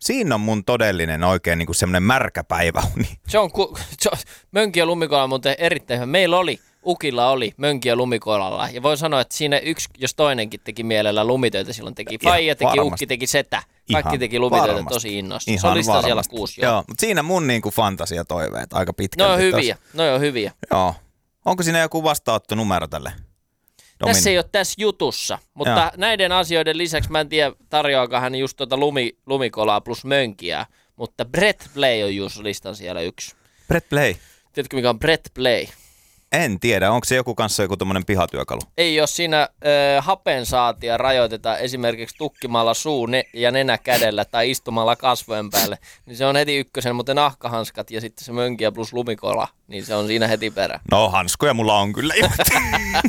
Siinä on mun todellinen oikein niinku semmoinen märkä päiväuni. Mönki ja lumikola on muuten erittäin hyvä. Meillä oli, Ukilla oli mönki ja lumikolalla. Ja voin sanoa, että siinä yksi, jos toinenkin teki mielellä lumitöitä, silloin teki faija, teki varmasti. Ukki, teki setä. Kaikki ihan teki lumitöitä varmasti. Tosi innossa. Se oli sitä siellä 6 Joo, mutta siinä mun niinku fantasiatoiveet aika pitkälti. No on hyviä. Joo. Onko siinä joku vastaanottonumero tälle? Tässä ei ole tässä jutussa, mutta näiden asioiden lisäksi mä en tiedä, tarjoaako hän just lumikolaa plus mönkiä, mutta Brett Play on just listan siellä 1. Brett Play? Tiedätkö mikä on Brett Play? En tiedä, onko se joku kanssa joku tommonen pihatyökalu? Ei, jos siinä hapensaatia rajoitetaan esimerkiksi tukkimalla suu ja nenä kädellä tai istumalla kasvojen päälle, niin se on heti ykkösen, mutta nahkahanskat ja sitten se mönkiä plus lumikola, niin se on siinä heti perä. No hanskoja mulla on kyllä.